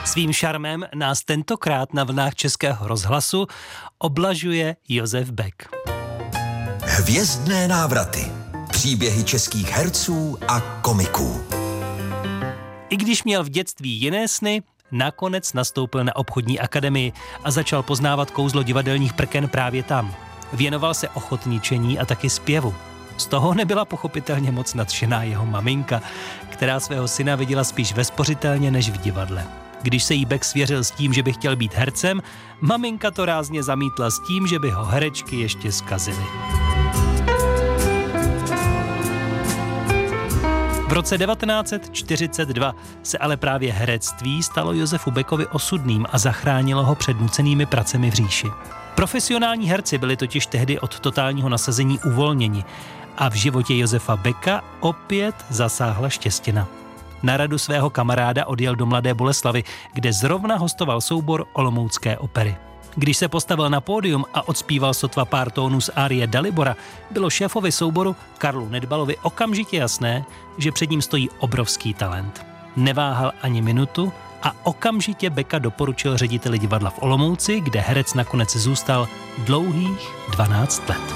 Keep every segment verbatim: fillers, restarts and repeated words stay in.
Svým šarmem nás tentokrát na vlnách Českého rozhlasu oblažuje Josef Beck. Hvězdné návraty. Příběhy českých herců a komiků. I když měl v dětství jiné sny, nakonec nastoupil na obchodní akademii a začal poznávat kouzlo divadelních prken právě tam. Věnoval se ochotničení a taky zpěvu. Z toho nebyla pochopitelně moc nadšená jeho maminka, která svého syna viděla spíš ve spořitelně než v divadle. Když se jí Beck svěřil s tím, že by chtěl být hercem, maminka to rázně zamítla s tím, že by ho herečky ještě zkazily. V roce devatenáct set čtyřicet dva se ale právě herectví stalo Josefu Beckovi osudným a zachránilo ho před nucenými pracemi v říši. Profesionální herci byli totiž tehdy od totálního nasazení uvolněni a v životě Josefa Becka opět zasáhla štěstina. Na radu svého kamaráda odjel do Mladé Boleslavi, kde zrovna hostoval soubor Olomoucké opery. Když se postavil na pódium a odspíval sotva pár tónů z árie Dalibora, bylo šéfovi souboru Karlu Nedbalovi okamžitě jasné, že před ním stojí obrovský talent. Neváhal ani minutu a okamžitě Becka doporučil řediteli divadla v Olomouci, kde herec nakonec zůstal dlouhých dvanáct let.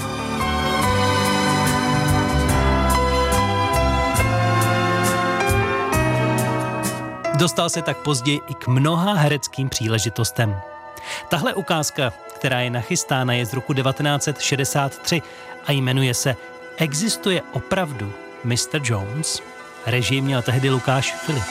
Dostal se tak později i k mnoha hereckým příležitostem. Tahle ukázka, která je nachystána, je z roku devatenáct set šedesát tři a jmenuje se Existuje opravdu mister Jones? Režii měl tehdy Lukáš Filip.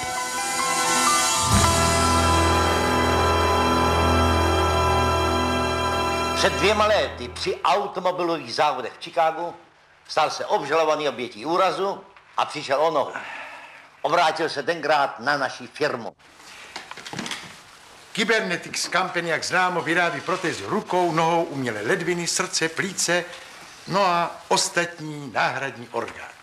Před dvěma lety při automobilových závodech v Chicagu stal se obžalovaný obětí úrazu a přišel o nohu. Obrátil se tenkrát na naši firmu. Kybernetics Company, jak známo, vyrábí protézy rukou, nohou, umělé ledviny, srdce, plíce, no a ostatní náhradní orgány.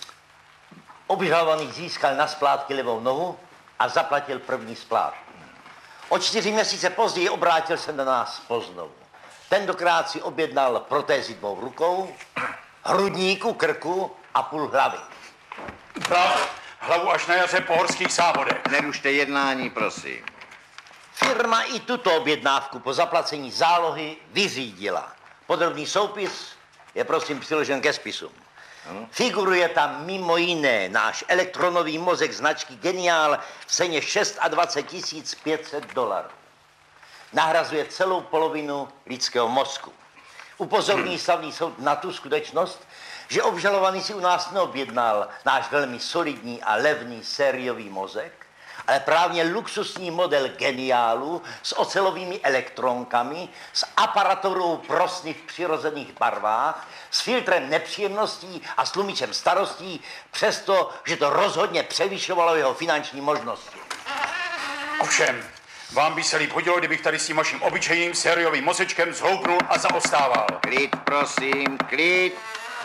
Obžalovaný získal na splátky levou nohu a zaplatil první splátku. O čtyři měsíce později obrátil se na nás poznovu. Tentokrát si objednal protézy dvou rukou, hrudníku, krku a půl hlavy. Prav, hlavu až na jaře po horských závodech. Nerušte jednání, prosím. Firma i tuto objednávku po zaplacení zálohy vyřídila. Podrobný soupis je prosím přiložen ke spisům. Ano. Figuruje tam mimo jiné náš elektronový mozek značky Geniál v ceně dvacet šest tisíc pět set dolarů. Nahrazuje celou polovinu lidského mozku. Upozorní slavný soud na tu skutečnost, že obžalovaný si u nás neobjednal náš velmi solidní a levný sériový mozek, ale právě luxusní model Geniálu s ocelovými elektronkami, s aparaturou pro sny v přirozených barvách, s filtrem nepříjemností a s tlumičem starostí, přesto, že to rozhodně převyšovalo jeho finanční možnosti. Ovšem, vám by se líp hodilo, kdybych tady s tím vaším obyčejným sériovým mozečkem zhoupnul a zaostával. Klid, prosím, klid.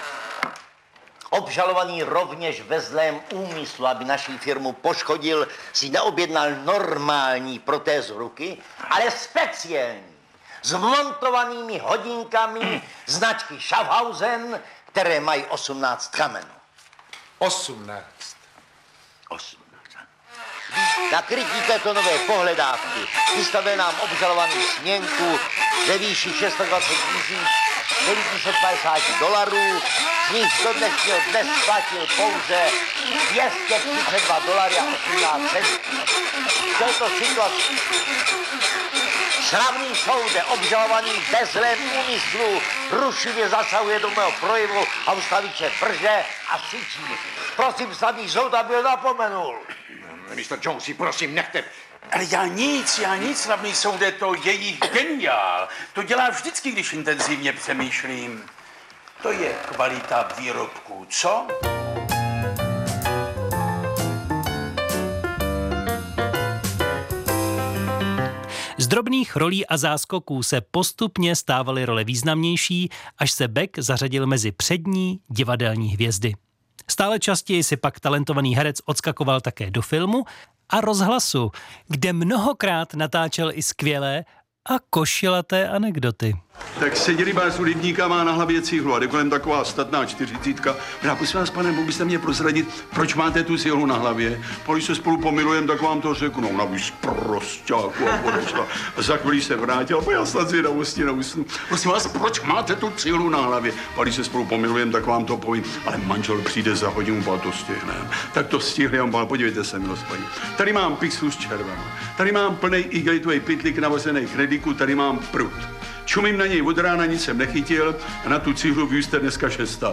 Obžalovaný rovněž ve zlém úmyslu, aby naší firmu poškodil, si neobjednal normální protézu ruky, ale speciální, s montovanými hodinkami značky Schaffhausen, které mají osmnáct kamenů. osmnáct. osmnáct. Na krytí této nové pohledávky vystavil nám obžalovaný směnku ve výši dvacet šest tisíc devět set padesát dolarů, z nich do dnešního dnes splatil pouze dvě stě třicet dva dolarů a osmnáct centů. V této situaci slavný soude obžalovaný bez zlém úmyslu rušivě zasahuje do mého projevu a ustaviče prže a syčí. Prosím slavný soud, aby ho napomenul. mister Jonesi, prosím, nechte. Ale já nic, já nic, slavný soude, to jejich Geniál. To dělá vždycky, když intenzivně přemýšlím. To je kvalita výrobků, co? Z drobných rolí a záskoků se postupně stávaly role významnější, až se Beck zařadil mezi přední divadelní hvězdy. Stále častěji si pak talentovaný herec odskakoval také do filmu a rozhlasu, kde mnohokrát natáčel i skvělé a košilaté anekdoty. Tak seděli vás u rybníka, má na hlavě cihlu a jde kolem taková statná čtyřicítka. Já prosím vás, pane, mohl byste mě prozradit, proč máte tu cihlu na hlavě? Když se spolu pomilujeme, tak vám to řeknu. Ona by sprosťáku a odešla. A za chvíli se vrátila, bo já snad zvědavosti neusnu. Prosím vás, proč máte tu cihlu na hlavě? Když se spolu pomilujeme, tak vám to povím. Ale manžel přijde za hodinu, a to stihneme. Tak to stihli, on podívejte se, milost paní. Tady mám pixu s červem. Tady mám plnej igelitový pytlík navozený krediku, tady mám prut. Čumím na něj od rána, nic jsem nechytil a na tu cihlu vy jste dneska šestá.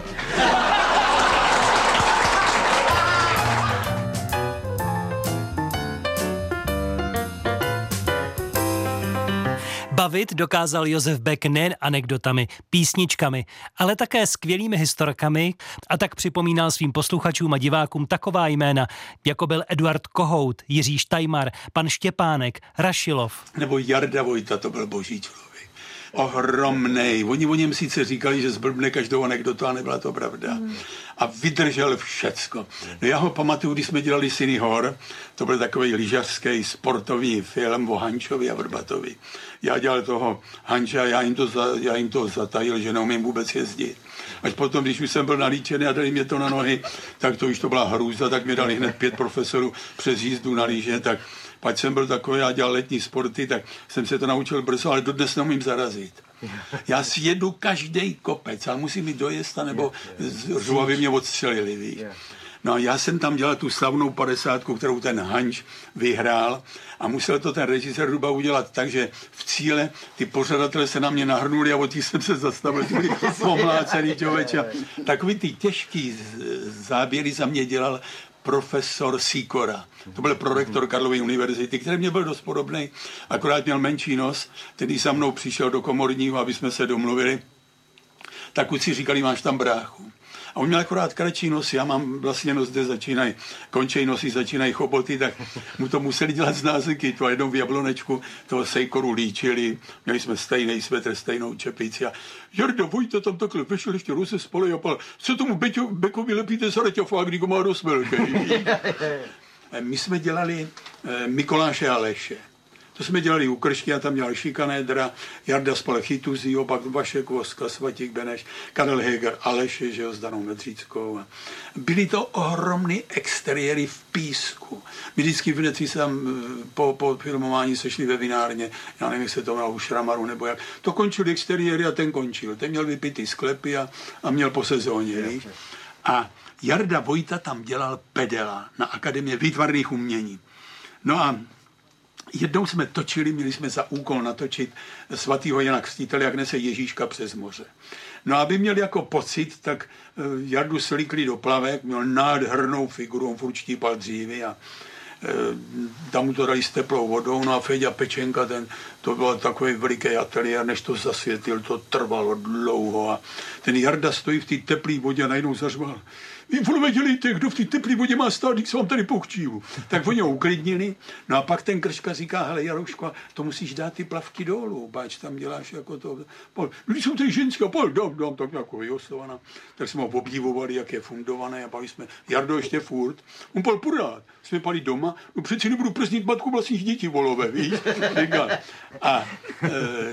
Bavit dokázal Josef Beck nejen anekdotami, písničkami, ale také skvělými historkami a tak připomínal svým posluchačům a divákům taková jména, jako byl Eduard Kohout, Jiří Štajmar, pan Štěpánek, Rašilov. Nebo Jarda Vojta, to byl boží člověk. Ohromnej. Oni o něm sice říkali, že zblbne každou anekdotu, a nebyla to pravda. Hmm. A vydržel všecko. No já ho pamatuju, když jsme dělali Syny hor, to byl takový lyžařský sportovní film o Hančovi a Vrbatovi. Já dělal toho Hanča, já jim to, za, já jim to zatajil, že neumím vůbec jezdit. Až potom, když už jsem byl nalíčený a dali mě to na nohy, tak to už to byla hrůza, tak mě dali hned pět profesorů přes jízdu na lyže, tak pak jsem byl takový, já dělal letní sporty, tak jsem se to naučil brzo, ale dodnes neumím zarazit. Já si jedu každý kopec, ale musím jít do Jesta, nebo řvu, aby mě odstřelili, víš. No a já jsem tam dělal tu slavnou padesátku, kterou ten Hanč vyhrál a musel to ten režisér Ruba udělat tak, že v cíle ty pořadatelé se na mě nahrnuli a od těch jsem se zastavil, ty pomlácený člověče. Takový ty těžký záběry za mě dělal profesor Sikora. To byl prorektor Karlovy univerzity, který mě byl dost podobný, akorát měl menší nos. Tedy za mnou přišel do komorního, aby jsme se domluvili. Tak kluci říkali, máš tam bráchu. A on měl akorát kratší nosy, já mám vlastně nos, kde začínají, končej nosy, začínají choboty, tak mu to museli dělat z názyky. To jednou v Jablonečku toho Sejkoru líčili, měli jsme stejný svetr, stejnou čepici a Jarda Vojta tam takhle vešel ještě ruce spolej a pal, co tomu Beťo, Bekovi lepíte za reťafák, když ho má dost velký. My jsme dělali eh, Mikoláše Aleše. To jsme dělali u Kršky, já tam dělal Šikanédra, Jarda spal Chytuzího, pak Vašek Voska, Svatík Beneš, Karel Heger, Aleše, že jo, s Danou Medříckou. Byly to ohromný exteriéry v písku. My vždycky v Netří se tam po, po filmování sešli ve vinárně, já nevím, jestli to měl u Šramaru nebo jak. To končil exteriéry a ten končil. Ten měl vypitý sklepy a, a měl po sezóně. Víš? A Jarda Vojta tam dělal pedela na Akademii výtvarných umění. No a jednou jsme točili, měli jsme za úkol natočit svatýho Jana Křtitele, jak nese Ježíška přes moře. No a aby měl jako pocit, tak Jardu slíkli do plavek, měl nádhernou figuru, on furt štípal dřívy a tam mu to dali s teplou vodou, no a Feďa Pečenka, ten, to byl takový veliký ateliér, než to zasvětil, to trvalo dlouho a ten Jarda stojí v té teplé vodě a najednou zařval. Vy vole, dělejte, kdo v té teplé vodě má stát, když se vám tady pochčívu. Tak oni ho uklidnili, no a pak ten Krška říká, hele Jarouško, to musíš dát ty plavky dolů, báč, tam děláš jako to. Když jsou tady ženské, a pol, dám, dám, tak jako vyhoslovaná. Tak jsme ho obdivovali, jak je fundované a pali jsme, Jardo ještě furt, on pal pořád. Jsme pali doma, no přeci nebudu prznit matku vlastních dětí, volové, víš? Říká. A e,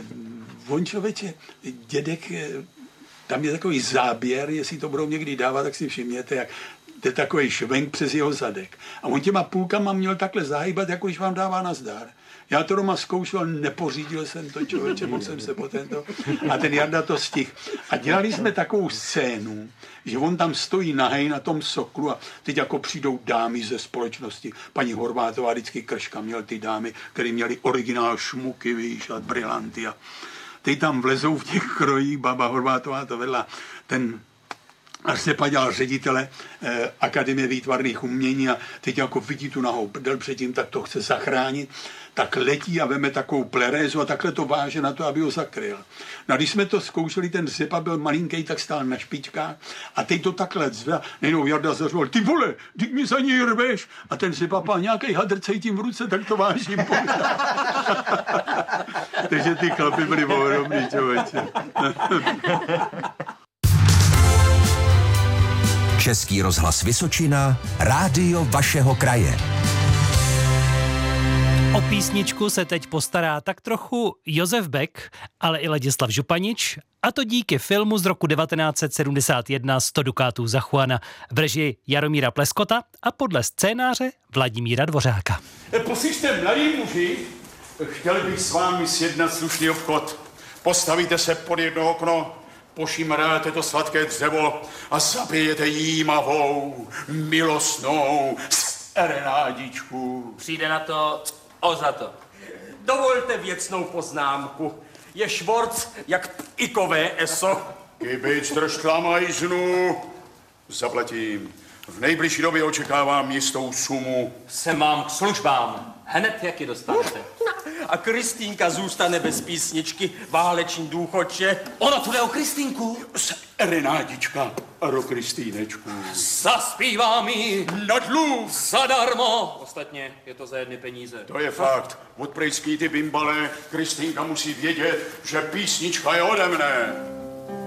on člověče, dědek, tam je takový záběr, jestli to budou někdy dávat, tak si všimněte, jak jde takový švenk přes jeho zadek. A on těma půlkama měl takhle zahýbat, jako když vám dává nazdar. Já to doma zkoušel, nepořídil jsem to, člověče, mohl jsem se po tento. A ten Jarda to stihl. A dělali jsme takovou scénu, že on tam stojí nahej na tom soklu a teď jako přijdou dámy ze společnosti. Paní Horvátová, vždycky Krška měl ty dámy, které měly originál šmuky, víš, a brilanty. A teď tam vlezou v těch krojích, baba Horvátová to vedla, ten až se dělal ředitele eh, Akademie výtvarných umění a teď jako vidí tu nahou prdel předtím, tak to chce zachránit, tak letí a veme takovou plerézu a takhle to váže na to, aby ho zakryl. No a když jsme to zkoušeli, ten Zepa byl malinký, tak stál na špičkách a teď to takhle zve, nejenom Jarda zařval, ty vole, ty mi za něj rveš a ten Zepa pál nějaký hadr cítím v ruce, tak to vážím. Takže ty chlapy byly ohromný, člověče. Český rozhlas Vysočina, rádio vašeho kraje. písničku se teď postará tak trochu Josef Beck, ale i Ladislav Županič, a to díky filmu z roku devatenáct set sedmdesát jedna sto dukátů za Juana v režii Jaromíra Pleskota a podle scénáře Vladimíra Dvořáka. Poslyšte, mladí muži, chtěl bych s vámi sjednat slušný obchod. Postavíte se pod jedno okno, pošimráte to sladké dřevo a zabijete jímavou, milostnou serenádičku. Přijde na to o za to. Dovolte věcnou poznámku. Je švorc jak ikové eso. Kybič drž tlamajznu. Zaplatím. V nejbližší době očekávám jistou sumu. Se mám k službám. Hned, jak ji dostanete. A Kristýnka zůstane bez písničky váleční důchodče. Ono tu jde o Kristýnku. Serenádička pro Kristýnečku. Zaspívám jí Na dluh. zadarmo. Ostatně je to za jedny peníze. To je fakt. Odprejský ty bimbale, Kristýnka musí vědět, že písnička je ode mne.